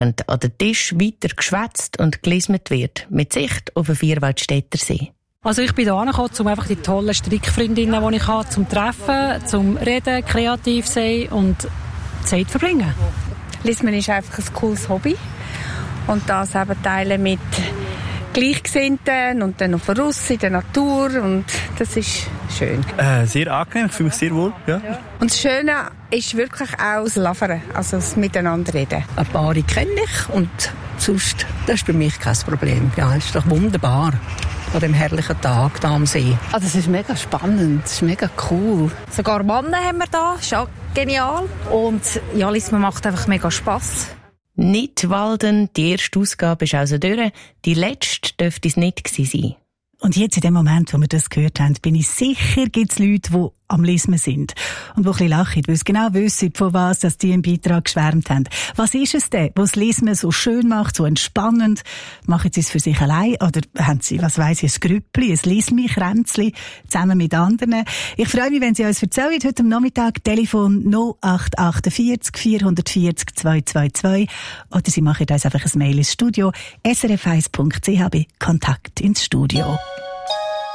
und an den Tisch weiter geschwätzt und gelismet wird, mit Sicht auf den Vierwaldstätter See. Also ich bin hier angekommen, um einfach die tollen Strickfreundinnen, die ich habe, zum Treffen, zum Reden, kreativ sein und Zeit verbringen. Lismen ist einfach ein cooles Hobby und das eben teilen mit Gleichgesinnten und dann noch voraus in der Natur und das ist schön. Sehr angenehm, ich fühle mich sehr wohl. Ja. Und das Schöne ist wirklich auch das Lavern, also das Miteinanderreden. Ein paar kenne ich und sonst, das ist für mich kein Problem. Ja, es ist doch wunderbar an dem herrlichen Tag hier am See. Also es ist mega spannend, es ist mega cool. Sogar Männer haben wir da, ist auch genial. Und ja, Lismen macht einfach mega Spass. Nidwalden, die erste Ausgabe ist also durch. Die letzte dürfte es nicht gewesen sein. Und jetzt in dem Moment, wo wir das gehört haben, bin ich sicher, gibt es Leute, die am Lismen sind. Und die ein bisschen lachen, weil sie genau wissen, von was dass die im Beitrag geschwärmt haben. Was ist es denn, was das Lismen so schön macht, so entspannend? Machen sie es für sich allein? Oder haben sie, was weiss ich, ein Grüppli, ein Lismi-Kränzli zusammen mit anderen? Ich freue mich, wenn Sie uns erzählen, heute am Nachmittag, Telefon 0848 440 222. Oder Sie machen uns einfach ein Mail ins Studio, srf1.ch bei Kontakt ins Studio.